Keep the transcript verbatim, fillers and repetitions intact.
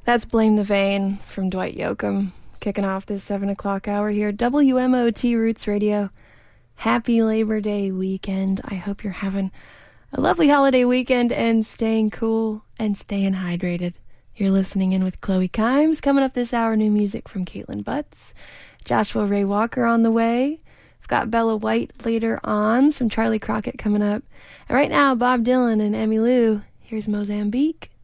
That's Blame the Vein from Dwight Yoakam, kicking off this seven o'clock hour here. W M O T Roots Radio. Happy Labor Day weekend. I hope you're having a lovely holiday weekend and staying cool and staying hydrated. You're listening in with Chloe Kimes. Coming up this hour, new music from Caitlin Butts. Joshua Ray Walker on the way. We've got Bella White later on. Some Charlie Crockett coming up. And right now, Bob Dylan and Emmylou. Here's Mozambique.